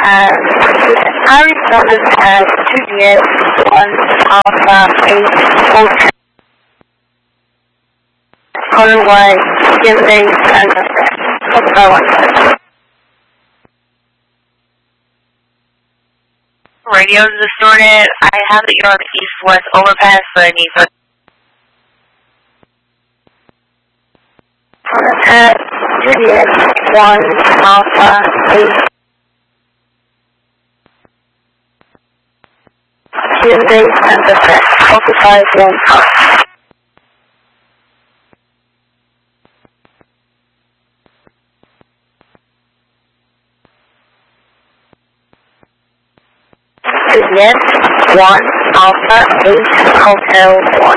Harry Thomas has Juliet 1 Alpha 8 Hotel Conway Gilday and Foxtrot 1. Radio's distorted. I have that you're on the east-west overpass, but I need to... Juliet 1 Alpha 8 Gilday and Occupied 1 Park. Juliet 1 Alpha 8 Hotel 1.